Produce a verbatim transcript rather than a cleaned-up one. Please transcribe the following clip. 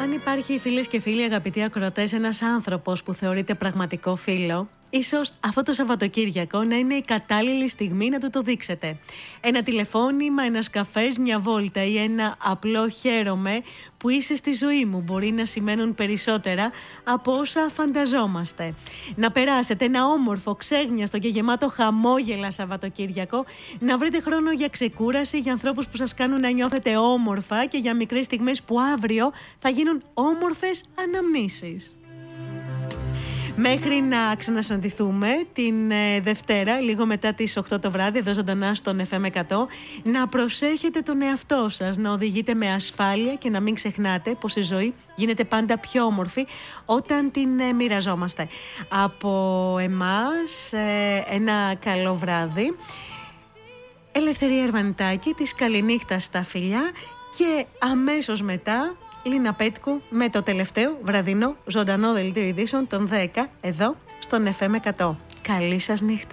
Αν υπάρχει, φίλες και φίλοι, αγαπητοί ακροατές, ένας άνθρωπος που θεωρείται πραγματικό φίλο, ίσως αυτό το Σαββατοκύριακο να είναι η κατάλληλη στιγμή να του το δείξετε. Ένα τηλεφώνημα, ένας καφές, μια βόλτα ή ένα απλό χαίρομαι που είσαι στη ζωή μου μπορεί να σημαίνουν περισσότερα από όσα φανταζόμαστε. Να περάσετε ένα όμορφο, ξέγνιαστο και γεμάτο χαμόγελα Σαββατοκύριακο, να βρείτε χρόνο για ξεκούραση, για ανθρώπους που σας κάνουν να νιώθετε όμορφα και για μικρές στιγμές που αύριο θα γίνουν όμορφες αναμνήσεις. Μέχρι να ξανασυναντηθούμε την ε, Δευτέρα, λίγο μετά τις οκτώ το βράδυ, εδώ ζωντανά στον εφ εμ εκατό, να προσέχετε τον εαυτό σας, να οδηγείτε με ασφάλεια και να μην ξεχνάτε πως η ζωή γίνεται πάντα πιο όμορφη όταν την ε, μοιραζόμαστε. Από εμάς ε, ένα καλό βράδυ. Ελευθερία Ερβανιτάκη, της καληνύχτας στα φιλιά και αμέσως μετά Λίνα Πέτκου με το τελευταίο βραδινό ζωντανό δελτίο ειδήσεων των δέκα εδώ στον εφ εμ εκατό. Καλή σας νύχτα.